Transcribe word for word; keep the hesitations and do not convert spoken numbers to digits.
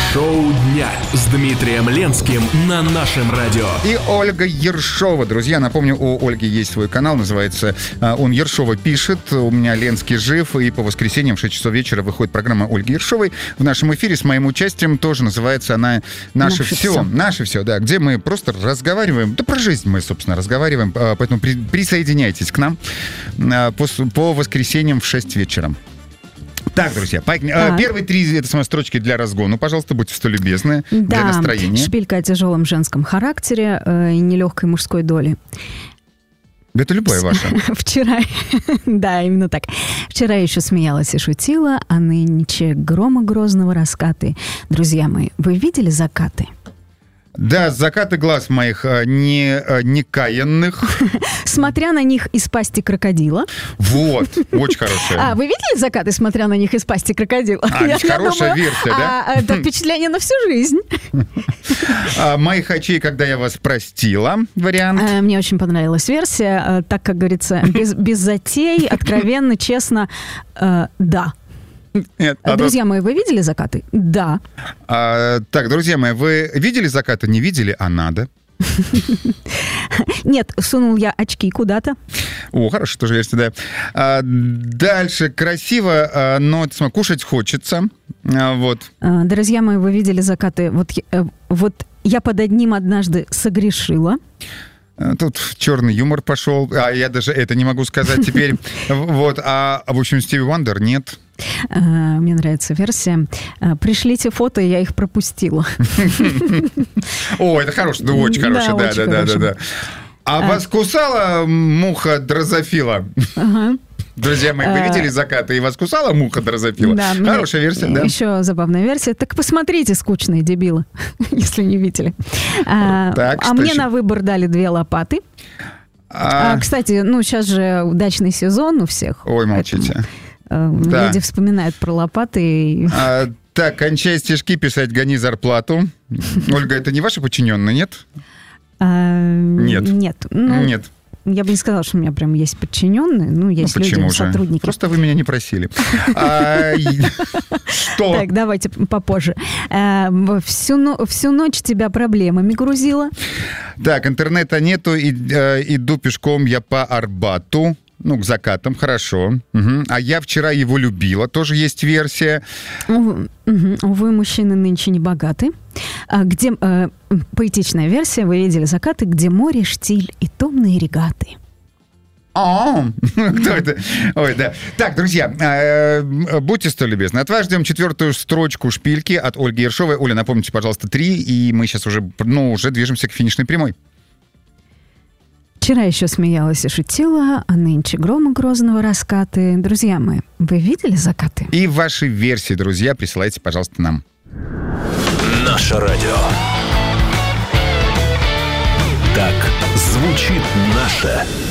Шоу дня с Дмитрием Ленским на нашем радио. И Ольга Ершова. Друзья, напомню, у Ольги есть свой канал, называется «Он Ершова пишет». У меня Ленский жив, и по воскресеньям в шесть часов вечера выходит программа Ольги Ершовой в нашем эфире с моим участием. Тоже называется она «Наше, Наше все». все». «Наше все», да, где мы просто разговариваем, да про жизнь мы, собственно, разговариваем. Поэтому при, присоединяйтесь к нам по, по воскресеньям в шесть вечера. Так, друзья, по... а. первые три это самые строчки для разгона. Пожалуйста, будьте столь любезны. Да. Для настроения. Шпилька о тяжелом женском характере э, и нелегкой мужской доли. Это любая ваша. Вчера, да, именно так. Вчера я еще смеялась и шутила, а нынче грома грозного раскаты. Друзья мои, вы видели закаты? Да, закаты глаз моих не, некаянных. Смотря на них из пасти крокодила. Вот, очень хорошая. А, вы видели закаты, смотря на них из пасти крокодила? А, ведь хорошая версия, да? А, это впечатление на всю жизнь. А, «Моих очей, когда я вас простила» вариант. А, мне очень понравилась версия. Так, как говорится, без, без затей, откровенно, честно, э, да. Нет, а друзья мои, вы видели закаты? Да. А, так, друзья мои, вы видели закаты? Не видели, а надо. Нет, сунул я очки куда-то. О, хорошо, тоже версия, да. А, дальше. Красиво, а, но кушать хочется. А, вот. Друзья мои, вы видели закаты? Вот, вот я под одним однажды согрешила. Тут черный юмор пошел. А я даже это не могу сказать теперь. Вот. А, в общем, Стиви Вандер нет. Мне нравится версия. Пришлите фото, я их пропустила. О, это хорошо, да, очень хорошо, да, да, да, да, да. А вас кусала муха дрозофила? Ага. Друзья мои, вы видели закаты, и вас кусала муха дрозофила? Да, хорошая версия, да. Еще забавная версия. Так посмотрите, скучные дебилы, если не видели. А, так, а мне еще? На выбор дали две лопаты. А... А, кстати, ну сейчас же удачный сезон у всех. Ой, молчите. Поэтому, да. Люди вспоминают про лопаты. А, так, кончай стишки писать, гони зарплату. Ольга, это не ваши подчиненные, нет? А, нет. Нет. Ну, нет. Я бы не сказала, что у меня прям есть подчиненные, ну, есть ну, люди, сотрудники. Просто вы меня не просили. Что? Так, давайте попозже. Всю ночь тебя проблемами грузила. Так, интернета нету, иду пешком я по Арбату. Ну, к закатам, хорошо. Угу. А я вчера его любила, тоже есть версия. Угу. Увы, мужчины нынче не богаты. А где э, поэтичная версия, вы видели закаты, где море, штиль и томные регаты. О, кто это? Ой, да. Так, друзья, э, будьте столь любезны. От вас ждем четвертую строчку шпильки от Ольги Ершовой. Оля, напомните, пожалуйста, три, и мы сейчас уже, ну, уже движемся к финишной прямой. Вчера еще смеялась и шутила, а нынче грома грозного раскаты. Друзья мои, вы видели закаты? И ваши версии, друзья, присылайте, пожалуйста, нам. Наше радио. Так звучит наше